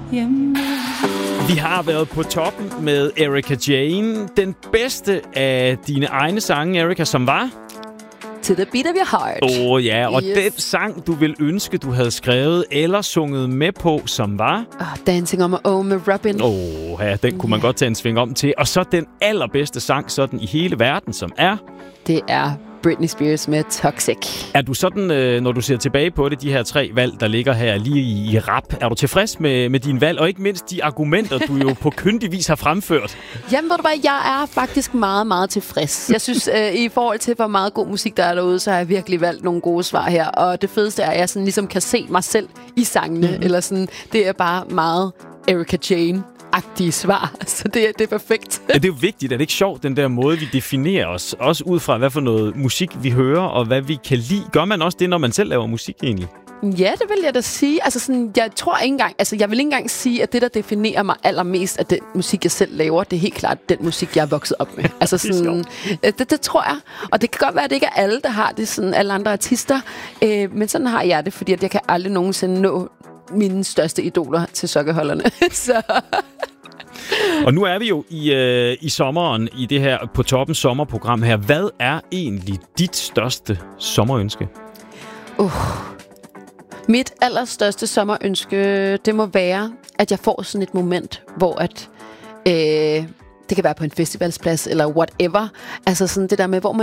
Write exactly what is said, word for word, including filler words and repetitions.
hjemme. Vi har været på toppen med Erika Jane. Den bedste af dine egne sange, Erika, som var... To the beat of your heart. Åh oh, ja, og Yes. den sang, du ville ønske, du havde skrevet eller sunget med på, som var... Oh, Dancing on my own med Robin. Åh oh, ja, den kunne man godt tage en sving om til. Og så den allerbedste sang sådan i hele verden, som er... Det er Britney Spears med Toxic. Er du sådan, øh, når du ser tilbage på det, de her tre valg, der ligger her lige i, i rap, er du tilfreds med, med din valg, og ikke mindst de argumenter, du jo på kyndig vis har fremført? Jamen, ved du hvad, jeg er faktisk meget, meget tilfreds. Jeg synes, øh, i forhold til, hvor meget god musik der er derude, så har jeg virkelig valgt nogle gode svar her. Og det fedeste er, at jeg sådan ligesom kan se mig selv i sangene. Mm. Eller sådan, det er bare meget Erika Jane-agtige svar. Så det, det er perfekt. Ja, det er jo vigtigt. Er det ikke sjovt, den der måde, vi definerer os? Også ud fra, hvad for noget musik vi hører, og hvad vi kan lide. Gør man også det, når man selv laver musik egentlig? Ja, det vil jeg da sige. Altså sådan, jeg tror ikke engang, altså jeg vil ikke engang sige, at det, der definerer mig allermest af den musik, jeg selv laver, det er helt klart den musik, jeg er vokset op med. Altså sådan, det, det tror jeg. Og det kan godt være, at det ikke er alle, der har det, sådan alle andre artister. Øh, men sådan har jeg det, fordi at jeg kan aldrig nogensinde nå mine største idoler til sokkeholderne. Så... Og nu er vi jo i, øh, i sommeren, i det her På Toppen sommerprogram her. Hvad er egentlig dit største sommerønske? Uh. Mit allerstørste sommerønske, det må være, at jeg får sådan et moment, hvor at, øh, det kan være på en festivalsplads eller whatever. Altså sådan det der med, hvor man